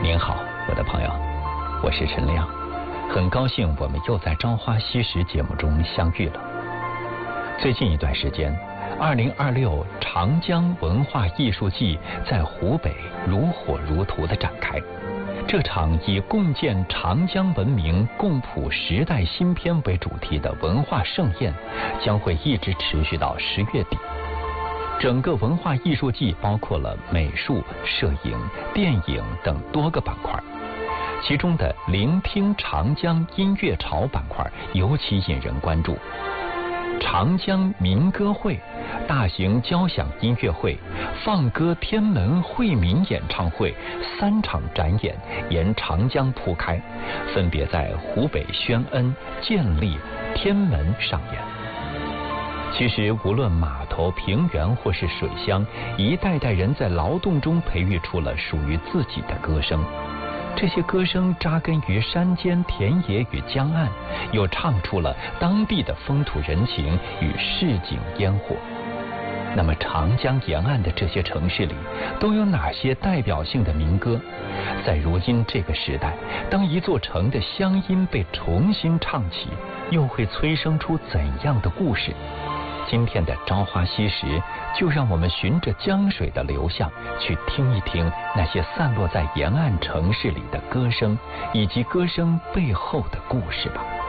您好，我的朋友，我是陈亮，很高兴我们又在《朝花夕拾》节目中相遇了。最近一段时间，2026长江文化艺术季在湖北如火如荼地展开。这场以共建长江文明、共谱时代新篇为主题的文化盛宴，将会一直持续到10月底。整个文化艺术季包括了美术、摄影、电影等多个板块，其中的聆听长江音乐潮板块尤其引人关注。长江民歌会、大型交响音乐会、放歌天门惠民演唱会3场展演沿长江铺开，分别在湖北宣恩、建立、天门上演。其实无论码头、平原或是水乡，一代代人在劳动中培育出了属于自己的歌声。这些歌声扎根于山间、田野与江岸，又唱出了当地的风土人情与市井烟火。那么长江沿岸的这些城市里，都有哪些代表性的民歌？在如今这个时代，当一座城的乡音被重新唱起，又会催生出怎样的故事？今天的朝花夕拾，就让我们循着江水的流向，去听一听那些散落在沿岸城市里的歌声，以及歌声背后的故事吧。